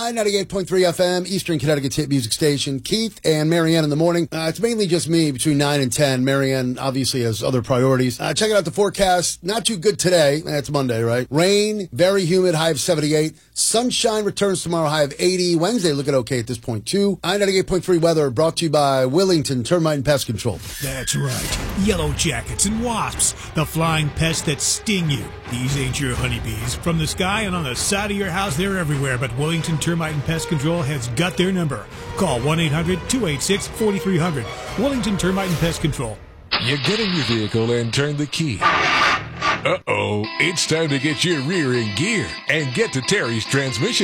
98.3 FM, Eastern Connecticut's hit music station. Keith and Marianne in the morning. It's mainly just me between 9 and 10. Marianne obviously has other priorities. Checking out the forecast. Not too good today. It's Monday, right? Rain, very humid, high of 78. Sunshine returns tomorrow, high of 80. Wednesday looking okay at this point, too. 98.3 weather brought to you by Willington Termite and Pest Control. That's right. Yellow jackets and wasps, the flying pests that sting you. These ain't your honeybees. From the sky and on the side of your house, they're everywhere. But Willington Termite and Pest Control has got their number. Call 1-800-286-4300. Willington Termite and Pest Control. You get in your vehicle and turn the key. Uh-oh, it's time to get your rear in gear and get to Terry's Transmission.